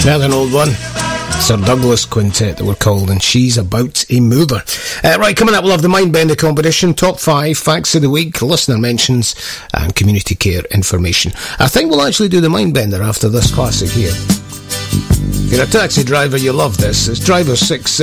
That's an old one. Sir Douglas Quintet that were called, and She's About a Mover. Right, coming up we'll have the Mindbender competition, top 5, facts of the week, listener mentions, and community care information. I think we'll actually do the Mindbender after this classic here. If you're a taxi driver, you love this. It's Driver 6